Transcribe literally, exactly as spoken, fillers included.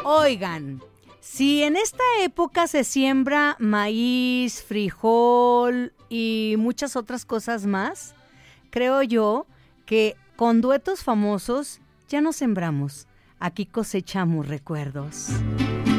Oigan, si en esta época se siembra maíz, frijol y muchas otras cosas más, creo yo que con duetos famosos ya no sembramos, aquí cosechamos recuerdos.